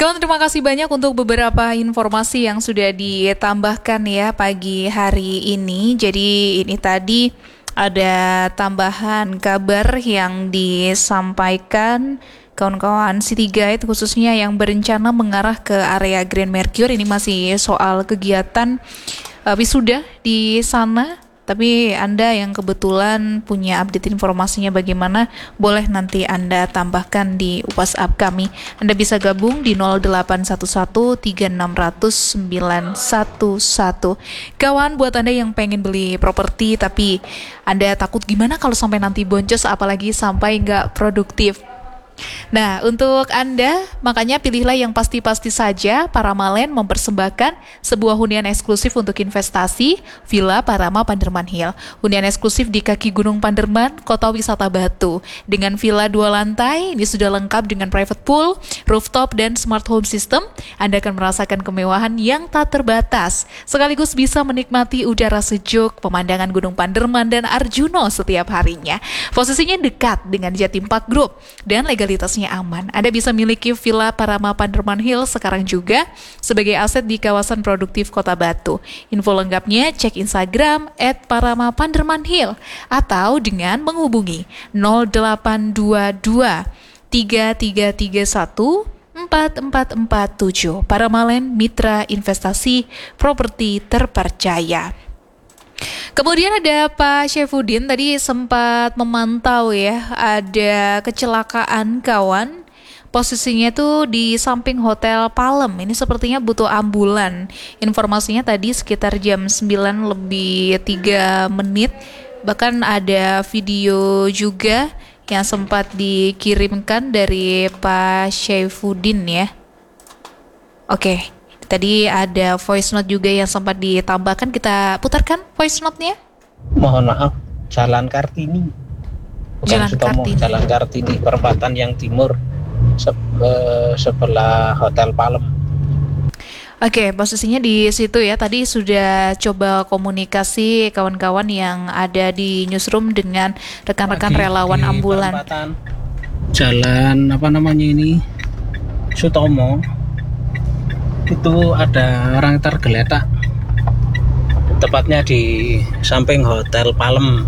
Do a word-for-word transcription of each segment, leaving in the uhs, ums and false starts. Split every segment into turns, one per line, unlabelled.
Kawan, terima kasih banyak untuk beberapa informasi yang sudah ditambahkan ya pagi hari ini. Jadi ini tadi ada tambahan kabar yang disampaikan kawan-kawan City Guide khususnya yang berencana mengarah ke area Grand Mercure. Ini masih soal kegiatan uh, wisuda di sana. Tapi Anda yang kebetulan punya update informasinya bagaimana, boleh nanti Anda tambahkan di WhatsApp kami. Anda bisa gabung di nol delapan satu satu tiga enam nol nol sembilan satu satu. Kawan, buat Anda yang pengen beli properti tapi Anda takut gimana kalau sampai nanti boncos, apalagi sampai nggak produktif. Nah, untuk Anda, makanya pilihlah yang pasti-pasti saja. Paramalen mempersembahkan sebuah hunian eksklusif untuk investasi, Villa Parama Panderman Hill. Hunian eksklusif di kaki Gunung Panderman, Kota Wisata Batu. Dengan villa dua lantai, ini sudah lengkap dengan private pool, rooftop, dan smart home system. Anda akan merasakan kemewahan yang tak terbatas. Sekaligus bisa menikmati udara sejuk, pemandangan Gunung Panderman dan Arjuno setiap harinya. Posisinya dekat dengan Jatim Park Group dan legalitasnya aman. Anda bisa miliki Villa Parama Panderman Hill sekarang juga sebagai aset di kawasan produktif Kota Batu. Info lengkapnya cek Instagram et parama panderman hill atau dengan menghubungi nol delapan dua dua tiga tiga tiga satu empat empat empat tujuh. Paramalen, mitra investasi properti terpercaya. Kemudian ada Pak Syaifuddin tadi sempat memantau ya, ada kecelakaan kawan. Posisinya itu di samping Hotel Palem. Ini sepertinya butuh ambulan. Informasinya tadi sekitar jam sembilan lebih tiga menit. Bahkan ada video juga yang sempat dikirimkan dari Pak Syaifuddin ya. Oke. Tadi ada voice note juga yang sempat ditambahkan, kita putarkan voice note-nya.
Mohon maaf, Jalan Kartini. Bukan
Jalan
Sutomo,
Kartini.
Jalan Kartini, perempatan yang timur se- eh, sebelah Hotel Palem.
Oke, posisinya di situ ya. Tadi sudah coba komunikasi kawan-kawan yang ada di newsroom dengan rekan-rekan
Di-
relawan
di
ambulan.
perempatan Jalan apa namanya ini? Sutomo. Itu ada orang tergeletak, tepatnya di samping Hotel Palem.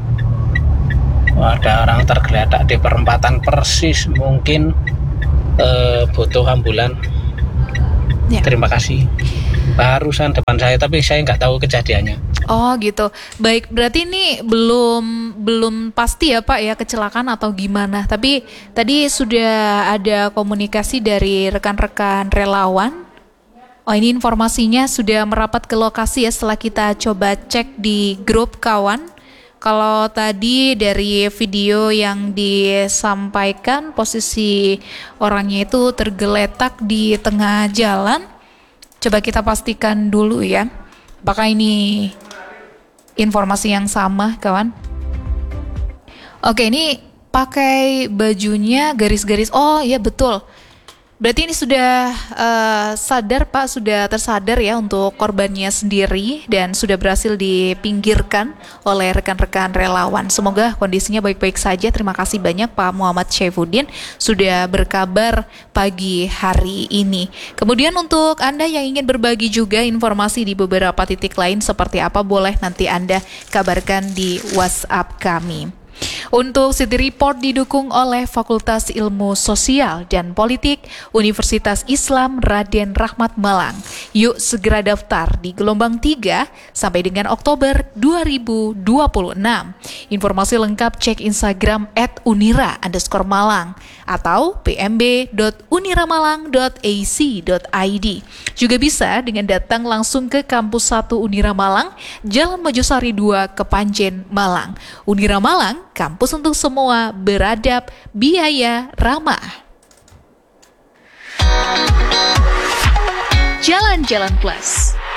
Ada orang tergeletak di perempatan persis, mungkin eh, butuh ambulan.
Ya.
Terima kasih. Barusan depan saya, tapi saya nggak tahu kejadiannya.
Oh gitu. Baik, berarti ini belum belum pasti ya Pak ya kecelakaan atau gimana. Tapi tadi sudah ada komunikasi dari rekan-rekan relawan. Oh, ini informasinya sudah merapat ke lokasi ya setelah kita coba cek di grup kawan. Kalau tadi dari video yang disampaikan posisi orangnya itu tergeletak di tengah jalan. Coba kita pastikan dulu ya. Apakah ini informasi yang sama kawan? Oke, ini pakai bajunya garis-garis. Oh iya betul. Berarti ini sudah uh, sadar Pak, sudah tersadar ya untuk korbannya sendiri dan sudah berhasil dipinggirkan oleh rekan-rekan relawan. Semoga kondisinya baik-baik saja. Terima kasih banyak Pak Muhammad Syaifuddin sudah berkabar pagi hari ini. Kemudian untuk Anda yang ingin berbagi juga informasi di beberapa titik lain seperti apa, boleh nanti Anda kabarkan di WhatsApp kami. Untuk City Report didukung oleh Fakultas Ilmu Sosial dan Politik Universitas Islam Raden Rahmat Malang. Yuk segera daftar di gelombang tiga sampai dengan Oktober dua ribu dua puluh enam. Informasi lengkap cek Instagram et unira underscore malang atau p m b dot uniramalang dot a c dot i d. Juga bisa dengan datang langsung ke Kampus satu Unira Malang, Jalan Mojosari dua, Kepanjen, Malang. Unira Malang, kampus untuk semua, beradab, biaya ramah. Jalan-Jalan Plus.